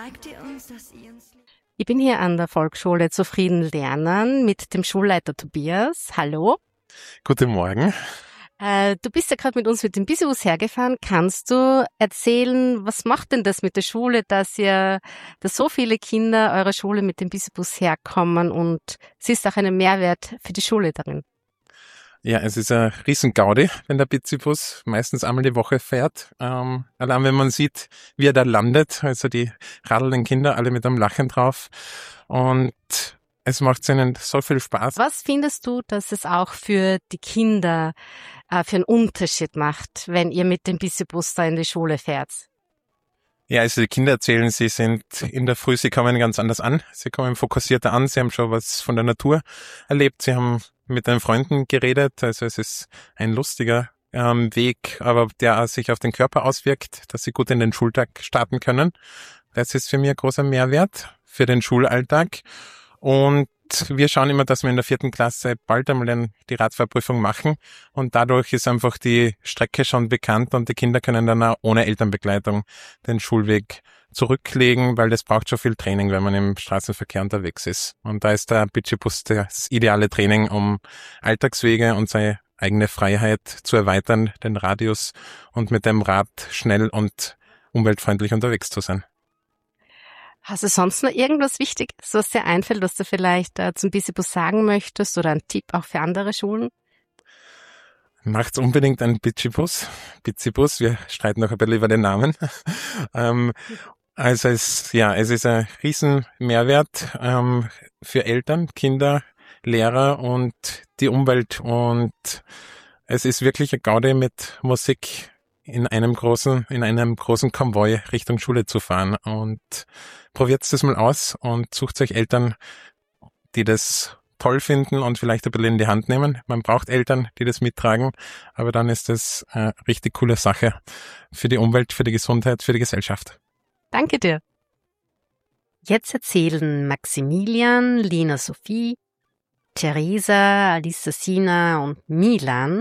zeigt ihr uns, dass ihr uns liebt. Ich bin hier an der Volksschule Zufrieden Lernen mit dem Schulleiter Tobias. Hallo. Guten Morgen. Du bist ja gerade mit uns mit dem Bisibus hergefahren. Kannst du erzählen, was macht denn das mit der Schule, dass so viele Kinder eurer Schule mit dem Bisibus herkommen und siehst auch einen Mehrwert für die Schule darin? Ja, es ist ein Riesengaudi, wenn der Bizibus meistens einmal die Woche fährt. Allein wenn man sieht, wie er da landet, also die radelnden Kinder, alle mit einem Lachen drauf. Und es macht ihnen so viel Spaß. Was findest du, dass es auch für die Kinder für einen Unterschied macht, wenn ihr mit dem Bisibus da in die Schule fährt? Ja, also die Kinder erzählen, sie sind in der Früh, sie kommen ganz anders an. Sie kommen fokussierter an, sie haben schon was von der Natur erlebt, sie haben mit den Freunden geredet, also es ist ein lustiger Weg, aber der sich auf den Körper auswirkt, dass sie gut in den Schultag starten können. Das ist für mich ein großer Mehrwert für den Schulalltag. Und wir schauen immer, dass wir in der 4. Klasse bald einmal die Radfahrprüfung machen und dadurch ist einfach die Strecke schon bekannt und die Kinder können dann auch ohne Elternbegleitung den Schulweg zurücklegen, weil das braucht schon viel Training, wenn man im Straßenverkehr unterwegs ist. Und da ist der Bizibus das ideale Training, um Alltagswege und seine eigene Freiheit zu erweitern, den Radius und mit dem Rad schnell und umweltfreundlich unterwegs zu sein. Hast du sonst noch irgendwas Wichtiges, was dir einfällt, was du vielleicht zum Bisibus sagen möchtest oder ein Tipp auch für andere Schulen? Macht's unbedingt einen Bizibus, wir streiten noch ein bisschen über den Namen. Also es ist ein riesen Mehrwert für Eltern, Kinder, Lehrer und die Umwelt und es ist wirklich ein Gaudi mit Musik in einem großen Konvoi Richtung Schule zu fahren und probiert's das mal aus und sucht euch Eltern, die das toll finden und vielleicht ein bisschen in die Hand nehmen. Man braucht Eltern, die das mittragen, aber dann ist das eine richtig coole Sache für die Umwelt, für die Gesundheit, für die Gesellschaft. Danke dir. Jetzt erzählen Maximilian, Lena Sophie, Theresa, Alissa Sina und Milan